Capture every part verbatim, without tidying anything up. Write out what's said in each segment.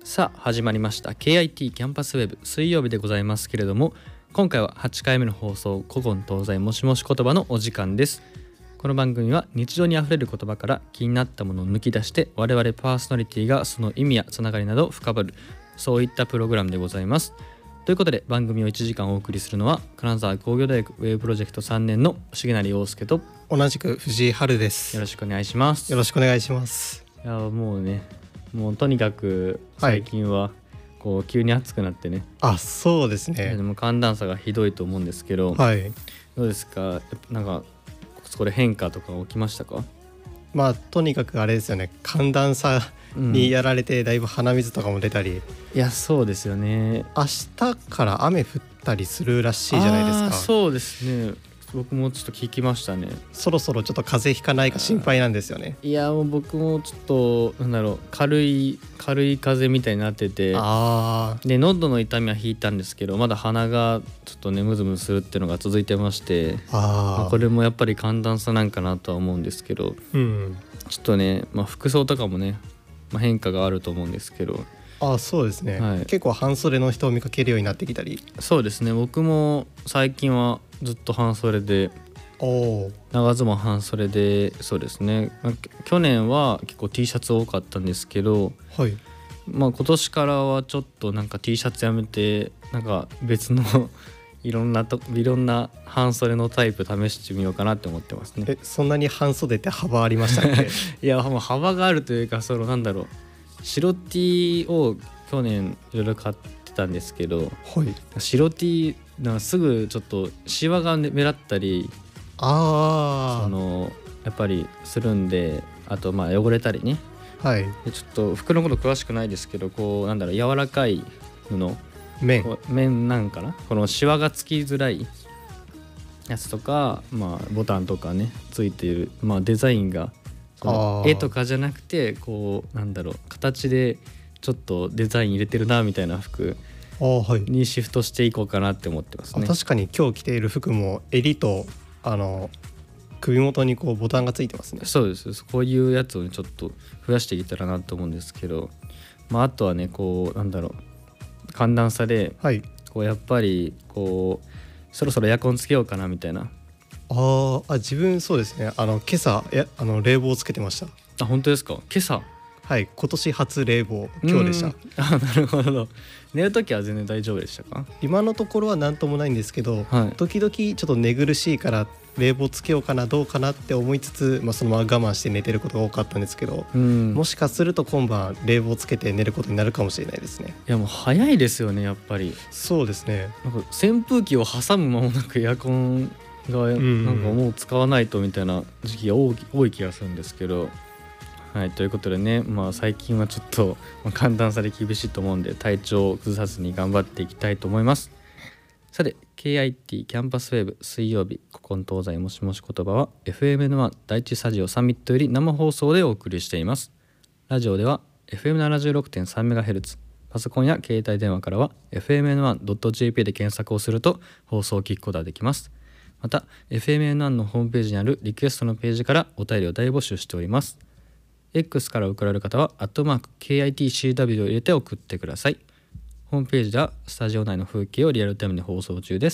さあ始まりました ケーアイティー キャンパスウェブ水曜日でございますけれども、今回ははちかいめの放送古今東西もしもし言葉のお時間です。この番組は日常にあふれる言葉から気になったものを抜き出して、我々パーソナリティがその意味やつながりなどを深掘る、そういったプログラムでございます。ということで番組をいちじかんお送りするのは金沢工業大学ウェブプロジェクトさんねんの重成陽介と同じく藤井春です。 よろしくお願いします。 よろしくお願いします。 いやもうねもうとにかく最近はこう急に暑くなってね、 はい、あそうですね。 でも寒暖差がひどいと思うんですけど、 はい、 どうですか、なんかこれ変化とか起きましたか？ まあとにかくあれですよね、寒暖差にやられてだいぶ鼻水とかも出たり、うん、 いやそうですよね。 明日から雨降ったりするらしいじゃないですか。 そうですね、僕もちょっと聞きましたね。 そろそろちょっと風邪ひかないか心配なんですよね。 いやもう僕もちょっとなんだろう軽い軽い風邪みたいになってて、 あで喉の痛みは引いたんですけど、まだ鼻がちょっとねムズムズするっていうのが続いてまして、 あ、 まあ、これもやっぱり寒暖差なんかなとは思うんですけど、 うん、 ちょっとね、まあ、服装とかもね、まあ、変化があると思うんですけど。 あそうですね、はい、結構半袖の人を見かけるようになってきたり。 そうですね、僕も最近はずっと半袖で、 お長ズボン半袖で、そうですね、去年は結構 T シャツ多かったんですけど、 はい、 まあ、今年からはちょっとなんか T シャツやめて、なんか別のいろんなといろんな半袖のタイプ試してみようかなって思ってますね。 えそんなに半袖って幅ありましたっけ？ いやもう幅があるというか、そのなんだろう、白 T を去年いろいろ買ってたんですけど、 はい、 白 T なんかすぐちょっとシワが目立ったり、 あそのやっぱりするんで、あとまあ汚れたりね、 はい、 でちょっと服のこと詳しくないですけど、こうなんだろう、柔らかい布綿綿なんかな、このシワがつきづらいやつとか、まあボタンとかねついている、まあデザインがその絵とかじゃなくて、こうなんだろう、形でちょっとデザイン入れてるなみたいな服にシフトしていこうかなって思ってますね。 あ、確かに今日着ている服も襟とあの首元にこうボタンがついてますね。 そうです。こういうやつをちょっと増やしていけたらなと思うんですけど、まあ、あとはねこうなんだろう、寒暖差で、 はい、 こうやっぱりこうそろそろエアコンつけようかなみたいな。 ああ、自分そうですね、あの今朝やあの冷房をつけてました。 あ、本当ですか？今朝？ はい、今年初冷房今日でした。 あ、なるほど。寝るときは全然大丈夫でしたか？ 今のところは何ともないんですけど、 はい、 時々ちょっと寝苦しいから冷房つけようかなどうかなって思いつつ、まあ、そのまま我慢して寝てることが多かったんですけど、 うん、 もしかすると今晩冷房つけて寝ることになるかもしれないですね。 いやもう早いですよね、やっぱり。 そうですね、 なんか扇風機を挟む間もなくエアコンがなんかもう使わないとみたいな時期が多い、多い気がするんですけど、はい、ということでね、まあ、最近はちょっと寒暖差で厳しいと思うんで、体調を崩さずに頑張っていきたいと思います。さて ケーアイティー キャンパスウェブ水曜日古今東西もしもし言葉は エフエムエヌワン 第一スタジオサミットより生放送でお送りしています。ラジオでは エフエムななじゅうろくてんさんメガヘルツ、 パソコンや携帯電話からは エフエムエヌワンドットジェーピー で検索をすると放送を聞くことができます。また エフエムエヌワン のホームページにあるリクエストのページからお便りを大募集しております。X から送られる方はアットマーク ケーアイティーシーダブリュー を入れて送ってください。ホームページではスタジオ内の風景をリアルタイムで放送中です。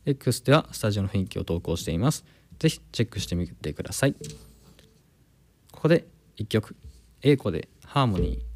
X ではスタジオの雰囲気を投稿しています。ぜひチェックしてみてください。ここでいっきょく、英子でハーモニー。